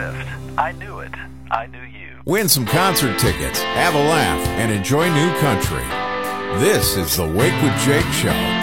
lift. I knew it. I knew you. Win some concert tickets, have a laugh, and enjoy new country. This is the Wake with Jake Show.